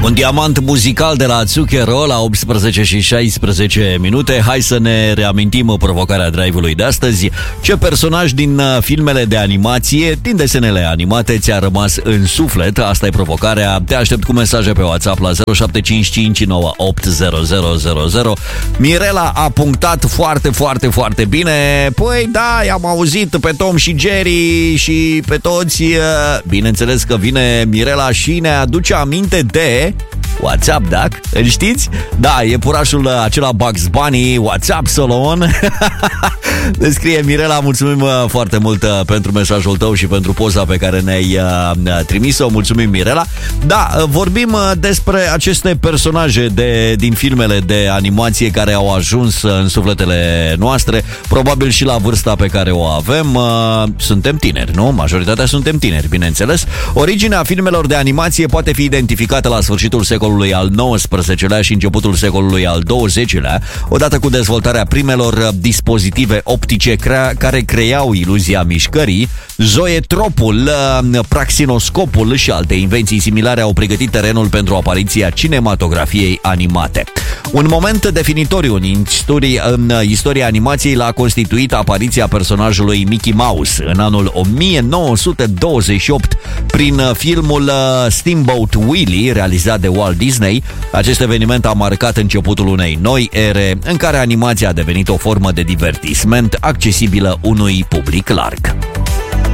Un diamant muzical de la Zucchero la 18 și 16 minute. Hai să ne reamintim provocarea drive-ului de astăzi. Ce personaj din filmele de animație, din desenele animate, ți-a rămas în suflet? Asta e provocarea. Te aștept cu mesaje pe WhatsApp la 0755980000. Mirela a punctat foarte bine. Păi da, i-am auzit pe Tom și Jerry și pe toți. Bineînțeles că vine Mirela și ne aduce aminte de WhatsApp, Duck, îl știți? Da, e purașul acela Bugs Bunny. WhatsApp, Solon. Ne scrie Mirela, mulțumim foarte mult pentru mesajul tău și pentru poza pe care ne-ai trimis-o. Mulțumim, Mirela. Da, vorbim despre aceste personaje din filmele de animație care au ajuns în sufletele noastre, probabil și la vârsta pe care o avem. Suntem tineri, nu? Majoritatea suntem tineri, bineînțeles. Originea filmelor de animație poate fi identificată la sfârșitul secolului al XIX-lea și începutul secolului al XX-lea, odată cu dezvoltarea primelor dispozitive optice care creau iluzia mișcării. Zoetropul, praxinoscopul și alte invenții similare au pregătit terenul pentru apariția cinematografiei animate. Un moment definitoriu în istoria animației l-a constituit apariția personajului Mickey Mouse în anul 1928 prin filmul Steamboat Willie, realizat de Walt Disney. Acest eveniment a marcat începutul unei noi ere în care animația a devenit o formă de divertisment accesibilă unui public larg.